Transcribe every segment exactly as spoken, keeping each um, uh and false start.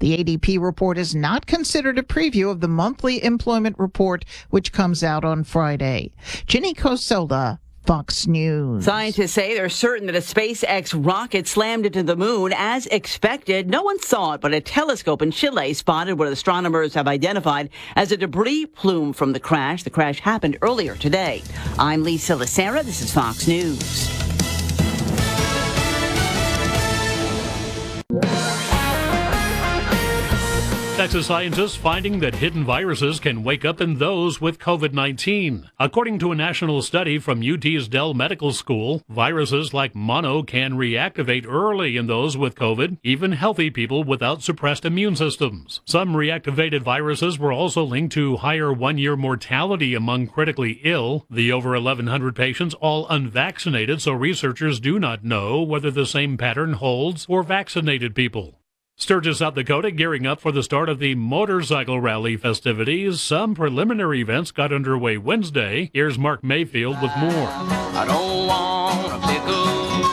The A D P report is not considered a preview of the monthly employment report, which comes out on Friday. Ginny Cosola, Fox News. Scientists say they're certain that a SpaceX rocket slammed into the moon as expected. No one saw it, but a telescope in Chile spotted what astronomers have identified as a debris plume from the crash. The crash happened earlier today. I'm Lisa Lacera. This is Fox News. Texas scientists finding that hidden viruses can wake up in those with COVID nineteen. According to a national study from U T's Dell Medical School, viruses like mono can reactivate early in those with COVID, even healthy people without suppressed immune systems. Some reactivated viruses were also linked to higher one-year mortality among critically ill, the over eleven hundred patients all unvaccinated, so researchers do not know whether the same pattern holds for vaccinated people. Sturgis, South Dakota, gearing up for the start of the motorcycle rally festivities. Some preliminary events got underway Wednesday. Here's Mark Mayfield with more. I don't want a pickle.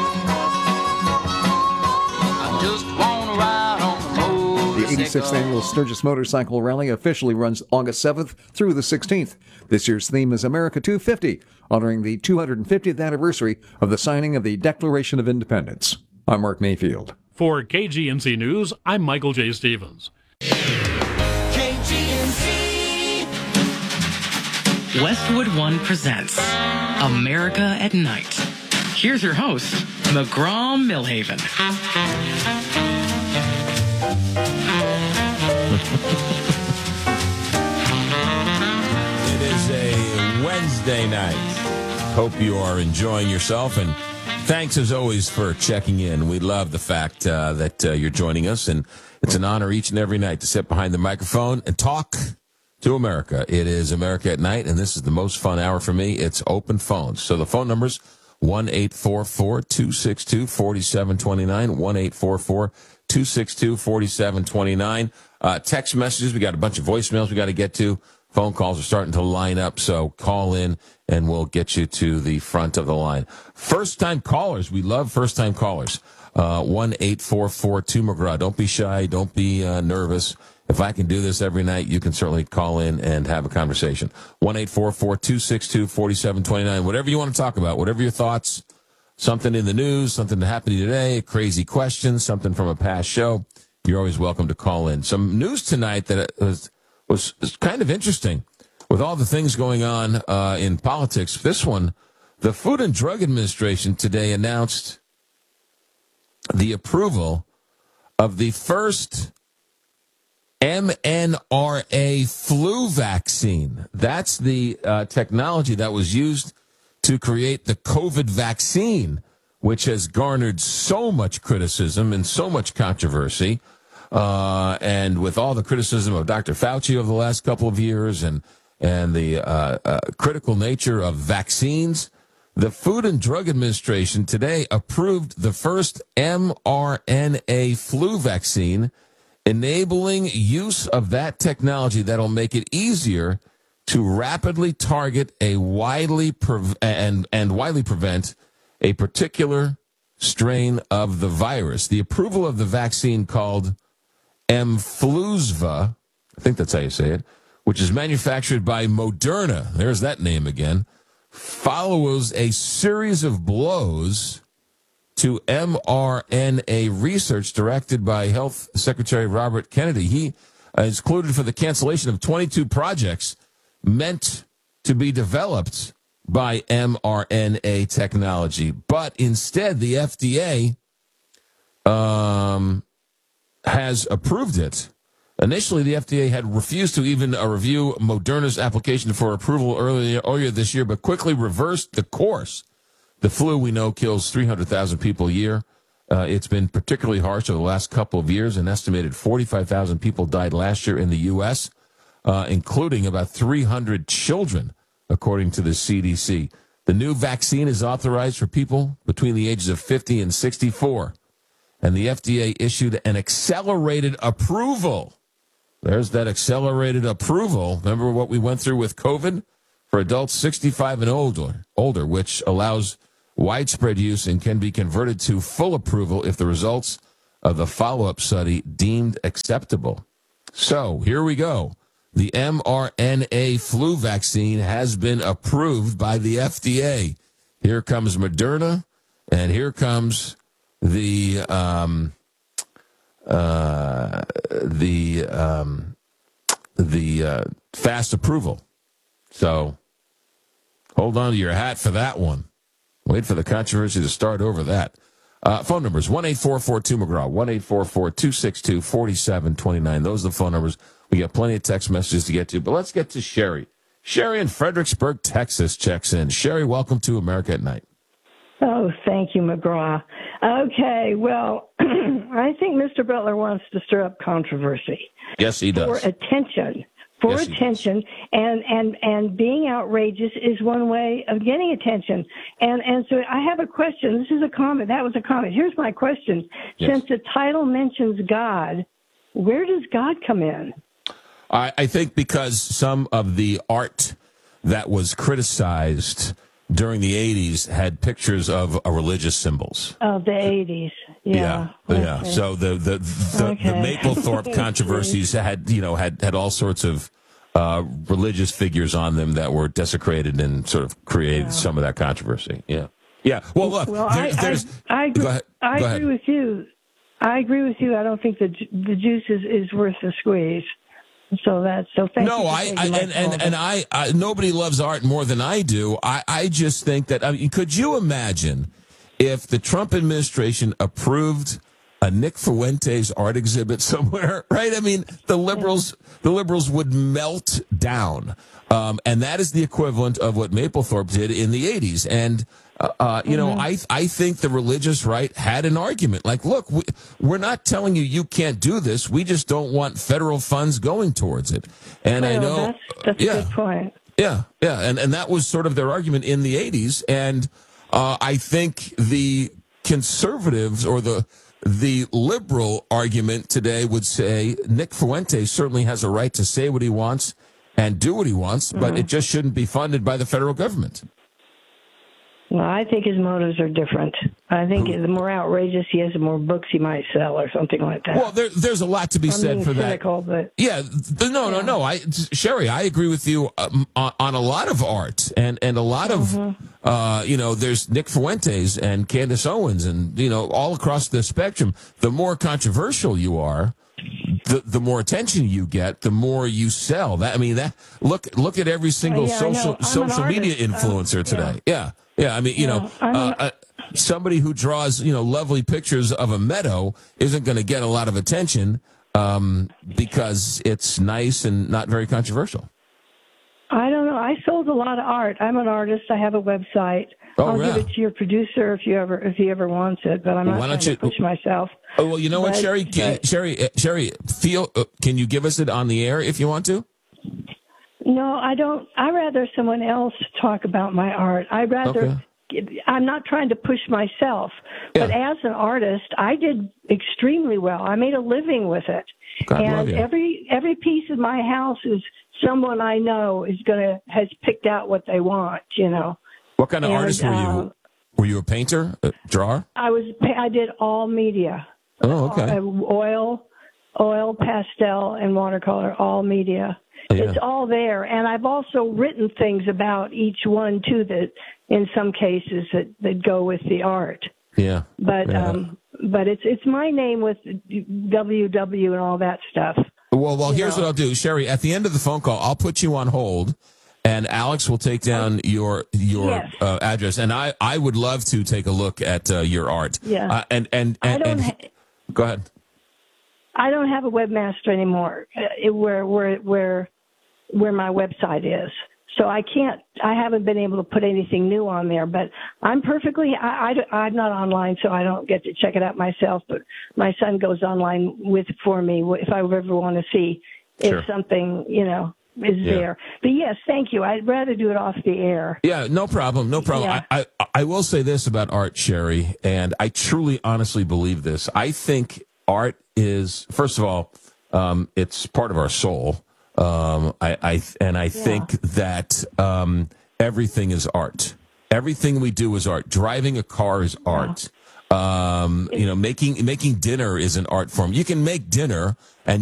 I just want to ride on the motorcycle. The eighty-sixth Annual Sturgis Motorcycle Rally officially runs August seventh through the sixteenth. This year's theme is America two fifty, honoring the two hundred fiftieth anniversary of the signing of the Declaration of Independence. I'm Mark Mayfield. For K G N C News, I'm Michael J. Stevens. K G N C. Westwood One presents America at Night. Here's your host, McGraw Millhaven. It is a Wednesday night. Hope you are enjoying yourself, and thanks, as always, for checking in. We love the fact uh, that uh, you're joining us, and it's an honor each and every night to sit behind the microphone and talk to America. It is America at Night, and this is the most fun hour for me. It's open phones. So the phone number's one eight four four, two six two, four seven two nine, one eight four four, two six two, four seven two nine. Uh, text messages, we got a bunch of voicemails we got to get to. Phone calls are starting to line up, so call in, and we'll get you to the front of the line. First-time callers, we love first-time callers. Uh, one eight four four two McGraw. Don't be shy. Don't be uh, nervous. If I can do this every night, you can certainly call in and have a conversation. one eight four four, two six two, four seven two nine. Whatever you want to talk about, whatever your thoughts, something in the news, something that happened today, a crazy question, something from a past show, you're always welcome to call in. Some news tonight that was... was kind of interesting with all the things going on uh, in politics. This one, the Food and Drug Administration today announced the approval of the first M N R A flu vaccine. That's the uh, technology that was used to create the COVID vaccine, which has garnered so much criticism and so much controversy. Uh, and with all the criticism of Doctor Fauci over the last couple of years and and the uh, uh, critical nature of vaccines, the Food and Drug Administration today approved the first mRNA flu vaccine, enabling use of that technology that'll make it easier to rapidly target a widely pre- and and widely prevent a particular strain of the virus. The approval of the vaccine called Mfluzva, I think that's how you say it, which is manufactured by Moderna, there's that name again, follows a series of blows to mRNA research directed by Health Secretary Robert Kennedy. He uh, is included for the cancellation of twenty-two projects meant to be developed by mRNA technology. But instead, the F D A um, has approved it. Initially, the F D A had refused to even uh, review Moderna's application for approval earlier, earlier this year, but quickly reversed the course. The flu, we know, kills three hundred thousand people a year. Uh, it's been particularly harsh over the last couple of years. An estimated forty-five thousand people died last year in the U S, uh, including about three hundred children, according to the C D C. The new vaccine is authorized for people between the ages of fifty and sixty-four. And the F D A issued an accelerated approval. There's that accelerated approval. Remember what we went through with COVID? For adults sixty-five and older, older, which allows widespread use and can be converted to full approval if the results of the follow-up study deemed acceptable. So here we go. The mRNA flu vaccine has been approved by the F D A. Here comes Moderna, and here comes the um, uh, the um, the uh, fast approval. So hold on to your hat for that one. Wait for the controversy to start over that. Uh, phone numbers, one eight four four two McGraw, one eight four four two six two four seven two nine. Those are the phone numbers. We got plenty of text messages to get to, but let's get to Sherry. Sherry in Fredericksburg, Texas checks in. Sherry, welcome to America at Night. Oh, thank you, McGraw. Okay, well, I think Mister Butler wants to stir up controversy. Yes, he does. For attention. For Yes, he attention, and, and, and being outrageous is one way of getting attention. And and so I have a question. This is a comment. That was a comment. Here's my question. Yes. Since the title mentions God, where does God come in? I, I think because some of the art that was criticized during the eighties had pictures of uh, religious symbols. Oh, the eighties. Yeah. Yeah. yeah. Okay. So the the the, Okay. the Mapplethorpe controversies had you know had had all sorts of uh, religious figures on them that were desecrated and sort of created Yeah. some of that controversy. Yeah. Yeah. Well, look. Well, there- I, there's, I, I agree, go ahead. I Go agree ahead. with you. I agree with you. I don't think the ju- the juice is, is worth the squeeze. So that's so. Thank No, you for I, taking I my and, and, call. and I, I nobody loves art more than I do. I, I just think that I mean, could you imagine if the Trump administration approved a Nick Fuentes art exhibit somewhere, right? I mean, the liberals the liberals would melt down. Um, and that is the equivalent of what Mapplethorpe did in the eighties. And Uh, uh, you know, I I think the religious right had an argument. Like, look, we, we're not telling you you can't do this. We just don't want federal funds going towards it. And I Well, know, that's, that's yeah, a good point. yeah, yeah, and and that was sort of their argument in the eighties. And uh, I think the conservatives or the the liberal argument today would say Nick Fuentes certainly has a right to say what he wants and do what he wants, but it just shouldn't be funded by the federal government. Well, I think his motives are different. I think the more outrageous he is, the more books he might sell or something like that. Well, there, there's a lot to be I'm said being for cynical, that. but Yeah, th- no, no, no. I, Sherry, I agree with you um, on, on a lot of art and, and a lot of, Mm-hmm. uh, you know, there's Nick Fuentes and Candace Owens and, you know, all across the spectrum. The more controversial you are, the the more attention you get, the more you sell. That I mean, that look look at every single Uh, yeah, I know. social I'm an social media artist. influencer Um, today. Yeah. yeah, I mean, you Yeah, know, I'm uh, an- uh, somebody who draws you know lovely pictures of a meadow isn't going to get a lot of attention um, because it's nice and not very controversial. I don't know. I sold a lot of art. I'm an artist. I have a website. Oh, I'll yeah. give it to your producer if you ever if he ever wants it. But I'm Well, not why trying don't you- to push myself. Oh well, you know what, But- Sherry, can, but- Sherry, uh, Sherry, feel? Uh, can you give us it on the air if you want to? No, I don't. I rather someone else talk about my art. I rather. I'm not trying to push myself, but Yeah. as an artist, I did extremely well. I made a living with it, God love and you. every every piece of my house is someone I know is gonna has picked out what they want. You know, What kind of And, artist were you? uh, Were you a painter, a drawer? I was I did all media, Oh, okay. uh, oil, oil, pastel, and watercolor, all media. Yeah. It's all there, and I've also written things about each one too. That in some cases that, that go with the art. Yeah. But Yeah. um, but it's it's my name with W W and all that stuff. Well, well, here's know. what I'll do, Sherry. At the end of the phone call, I'll put you on hold, and Alex will take down your your Yes. uh, address, and I, I would love to take a look at uh, your art. Yeah. Uh, and and I and, don't and ha- go ahead. I don't have a webmaster anymore. Uh, it, where where where where my website is. So I can't, I haven't been able to put anything new on there, but I'm perfectly, I, I, I'm not online, so I don't get to check it out myself, but my son goes online with, for me if I ever want to see Sure. if something, you know, is Yeah. there. But yes, thank you. I'd rather do it off the air. Yeah, no problem, no problem. Yeah. I, I I will say this about art, Sherry, and I truly, honestly believe this. I think art is, first of all, um, it's part of our soul. Um, I, I and I think that um, everything is art. Everything we do is art. Driving a car is art. Um, you know, making making dinner is an art form. You can make dinner and